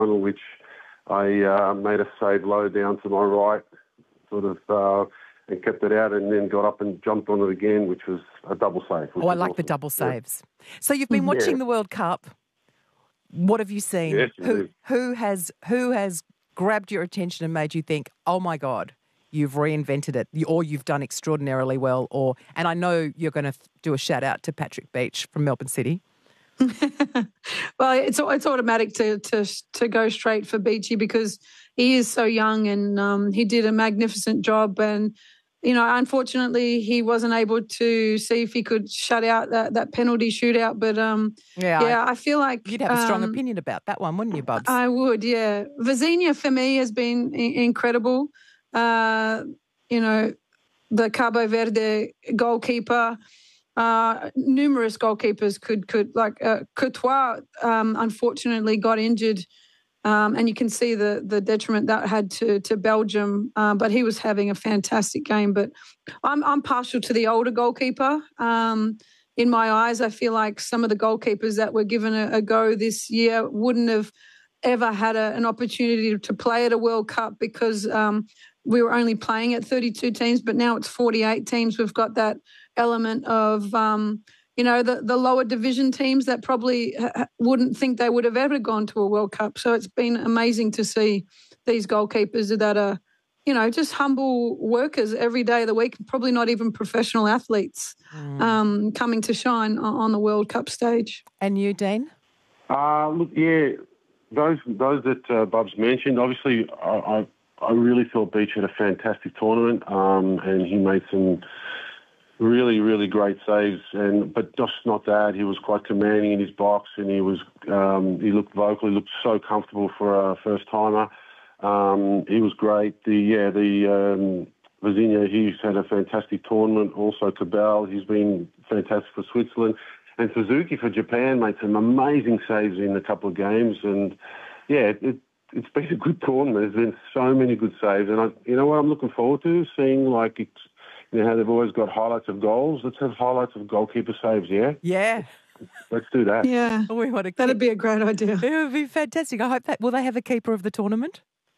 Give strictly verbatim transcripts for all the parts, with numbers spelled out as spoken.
which I uh, made a save low down to my right, sort of, uh, and kept it out, and then got up and jumped on it again, which was a double save. Oh, I like awesome. the double saves. Yeah. So you've been watching yeah. the World Cup. What have you seen? Yes, who who has who has grabbed your attention and made you think, oh my God, you've reinvented it, or you've done extraordinarily well, or and I know you're going to do a shout out to Patrick Beach from Melbourne City. Well, it's it's automatic to to to go straight for Beachy because he is so young and um, he did a magnificent job. And you know, unfortunately, he wasn't able to see if he could shut out that, that penalty shootout. But um, yeah, yeah, I, I feel like you'd have a strong um, opinion about that one, wouldn't you, Bubs? I would. Yeah, Vizinha for me has been I- incredible. Uh, you know, the Cabo Verde goalkeeper. Uh, numerous goalkeepers could could like uh, Courtois. Um, unfortunately, got injured, um, and you can see the the detriment that had to to Belgium. Uh, but he was having a fantastic game. But I'm I'm partial to the older goalkeeper. Um, in my eyes, I feel like some of the goalkeepers that were given a, a go this year wouldn't have ever had a, an opportunity to play at a World Cup because um, we were only playing at thirty-two teams, but now it's forty-eight teams. We've got that element of, um, you know, the, the lower division teams that probably ha- wouldn't think they would have ever gone to a World Cup. So it's been amazing to see these goalkeepers that are, you know, just humble workers every day of the week, probably not even professional athletes, mm. um, coming to shine on, on the World Cup stage. And you, Dean? Uh, look, yeah, those those that uh, Bubs mentioned, obviously I, I, I really thought Beach had a fantastic tournament um, and he made some really, really great saves, and but just not that. He was quite commanding in his box, and he was um, he looked vocal. He looked so comfortable for a first timer. Um, he was great. The yeah, the um, Vizinha, he's had a fantastic tournament. Also, Cabal, he's been fantastic for Switzerland, and Suzuki for Japan made some amazing saves in a couple of games. And yeah, it, it's been a good tournament. There's been so many good saves, and I, you know what I'm looking forward to seeing like. It's, You know how they've always got highlights of goals? Let's have highlights of goalkeeper saves, yeah? Yeah. Let's do that. Yeah. We want to That'd be a great idea. It would be fantastic. I hope that... Will they have a keeper of the tournament?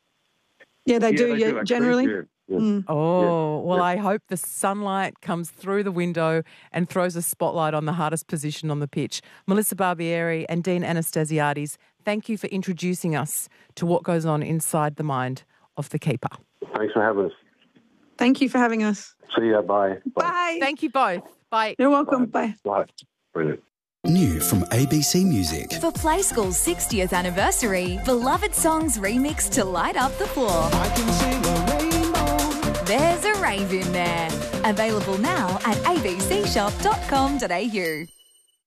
Yeah, they yeah, do, they yeah, do generally. Yeah. Yeah. Mm. Oh, yeah. well, yeah. I hope the sunlight comes through the window and throws a spotlight on the hardest position on the pitch. Melissa Barbieri and Dean Anastasiades, thank you for introducing us to what goes on inside the mind of the keeper. Thanks for having us. Thank you for having us. See ya. Bye. Bye. Bye. Thank you both. Bye. You're welcome. Bye. Bye. Bye. Brilliant. New from A B C Music. For Play School's sixtieth anniversary, beloved songs remixed to light up the floor. I can sing a rainbow. There's a rave in there. Available now at a b c shop dot com dot a u.